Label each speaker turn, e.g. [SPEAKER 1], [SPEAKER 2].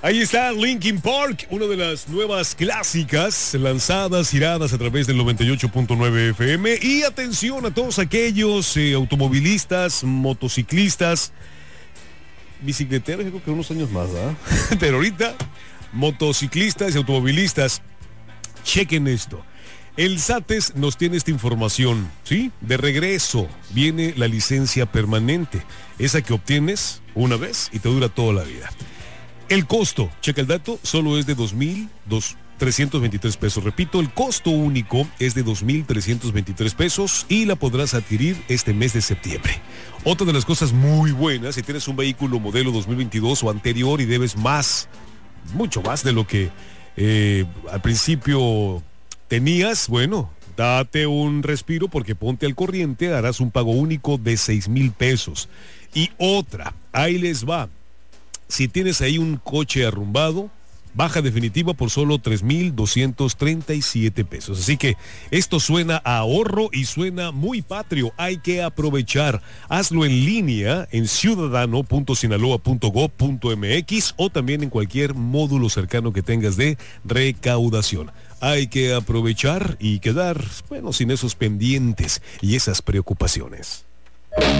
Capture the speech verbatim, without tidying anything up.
[SPEAKER 1] Ahí está Linkin Park, una de las nuevas clásicas lanzadas, giradas a través del noventa y ocho punto nueve F M. Y atención a todos aquellos eh, automovilistas, motociclistas, bicicleteros, yo creo que unos años más, ¿ah? ¿eh? Pero ahorita, motociclistas y automovilistas, chequen esto. El SATES nos tiene esta información, ¿sí? De regreso viene la licencia permanente, esa que obtienes una vez y te dura toda la vida. El costo, checa el dato, solo es de dos mil trescientos veintitrés pesos. Repito, el costo único es de dos mil trescientos veintitrés pesos y la podrás adquirir este mes de septiembre. Otra de las cosas muy buenas, si tienes un vehículo modelo dos mil veintidós o anterior y debes más, mucho más de lo que eh, al principio tenías, bueno, date un respiro porque ponte al corriente, harás un pago único de seis mil pesos. Y otra, ahí les va. Si tienes ahí un coche arrumbado, baja definitiva por solo tres mil doscientos treinta y siete pesos. Así que esto suena a ahorro y suena muy patrio. Hay que aprovechar. Hazlo en línea en ciudadano punto sinaloa punto gob punto m x o también en cualquier módulo cercano que tengas de recaudación. Hay que aprovechar y quedar, bueno, sin esos pendientes y esas preocupaciones.